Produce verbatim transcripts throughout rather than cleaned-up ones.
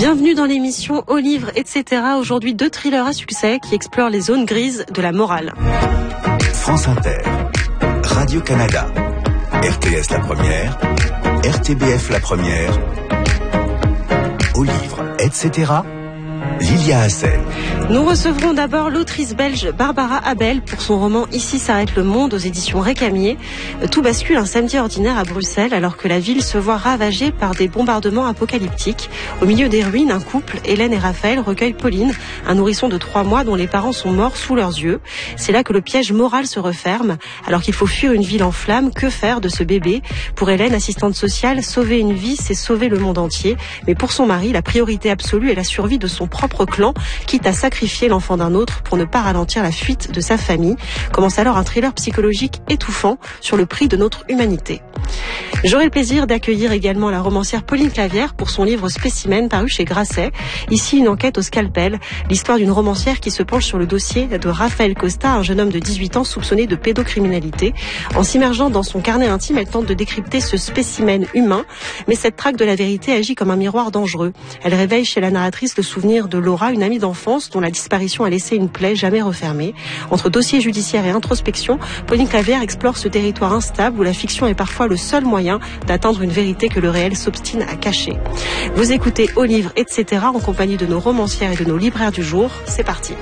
Bienvenue dans l'émission Au livre, et cetera. Aujourd'hui, deux thrillers à succès qui explorent les zones grises de la morale. France Inter, Radio-Canada, R T S la première, R T B F la première, Au livre, et cetera. Lilia Hassel. Nous recevrons d'abord l'autrice belge Barbara Abel pour son roman Ici s'arrête le monde aux éditions Récamier. Tout bascule un samedi ordinaire à Bruxelles alors que la ville se voit ravagée par des bombardements apocalyptiques. Au milieu des ruines, un couple, Hélène et Raphaël, recueille Pauline, un nourrisson de trois mois dont les parents sont morts sous leurs yeux. C'est là que le piège moral se referme. Alors qu'il faut fuir une ville en flammes, que faire de ce bébé? Pour Hélène, assistante sociale, sauver une vie, c'est sauver le monde entier. Mais pour son mari, la priorité absolue est la survie de son propre clan, quitte à sacrifier l'enfant d'un autre pour ne pas ralentir la fuite de sa famille. Commence alors un thriller psychologique étouffant sur le prix de notre humanité. J'aurai le plaisir d'accueillir également la romancière Pauline Clavière pour son livre Spécimen paru chez Grasset. Ici, une enquête au scalpel, l'histoire d'une romancière qui se penche sur le dossier de Raphaël Costa, un jeune homme de dix-huit ans soupçonné de pédocriminalité. En s'immergeant dans son carnet intime, elle tente de décrypter ce spécimen humain, mais cette traque de la vérité agit comme un miroir dangereux. Elle réveille chez la narratrice le souvenir de Laura, une amie d'enfance dont la disparition a laissé une plaie jamais refermée. Entre dossier judiciaire et introspection, Pauline Clavière explore ce territoire instable où la fiction est parfois le seul moyen d'atteindre une vérité que le réel s'obstine à cacher. Vous écoutez Au livre, et cetera en compagnie de nos romancières et de nos libraires du jour. C'est parti.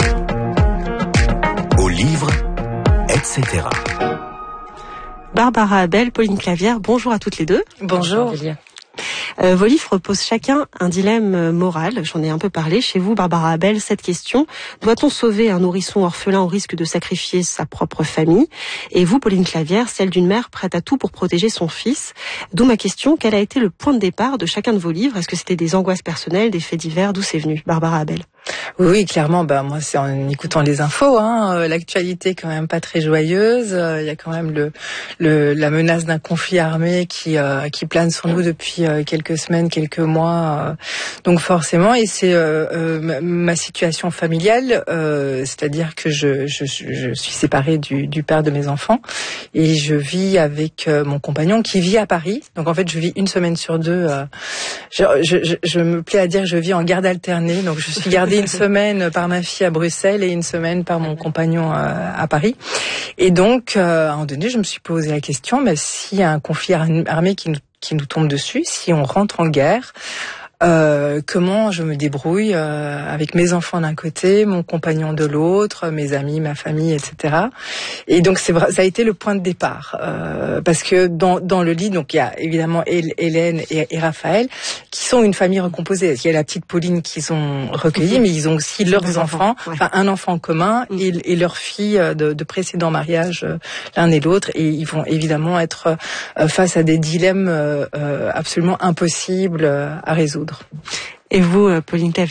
Au livre, et cetera. Barbara Abel, Pauline Clavière, bonjour à toutes les deux. Bonjour. Euh, vos livres posent chacun un dilemme moral. J'en ai un peu parlé. Chez vous, Barbara Abel, cette question. Doit-on sauver un nourrisson orphelin au risque de sacrifier sa propre famille? Et vous, Pauline Clavière, celle d'une mère prête à tout pour protéger son fils. D'où ma question, quel a été le point de départ de chacun de vos livres? Est-ce que c'était des angoisses personnelles, des faits divers? D'où c'est venu, Barbara Abel? Oui, oui, clairement, bah, moi, c'est en écoutant les infos, hein. Euh, l'actualité est quand même pas très joyeuse. Il euh, y a quand même le, le, la menace d'un conflit armé qui, euh, qui plane sur nous depuis euh, quelques semaines, quelques mois. Euh, donc forcément, et c'est euh, euh, ma, ma situation familiale, euh, c'est-à-dire que je, je, je suis séparée du, du père de mes enfants et je vis avec euh, mon compagnon qui vit à Paris. Donc en fait, je vis une semaine sur deux. Euh, je, je, je, je me plais à dire que je vis en garde alternée. Donc je suis gardée une semaine par ma fille à Bruxelles et une semaine par mon compagnon à, à Paris. Et donc, euh, à un moment donné, je me suis posé la question, mais s'il y a un conflit armé qui nous, qui nous tombe dessus, si on rentre en guerre, Euh, comment je me débrouille euh, avec mes enfants d'un côté, mon compagnon de l'autre, mes amis, ma famille, et cetera. Et donc c'est vrai, ça a été le point de départ euh, parce que dans dans le lit, donc il y a évidemment Hélène et, et Raphaël qui sont une famille recomposée. Il y a la petite Pauline qu'ils ont recueillie, mais ils ont aussi leurs enfants, ouais. enfin un enfant en commun et, et leur fille de, de précédents mariages l'un et l'autre, et ils vont évidemment être face à des dilemmes absolument impossibles à résoudre. Et vous, Pauline Clavière?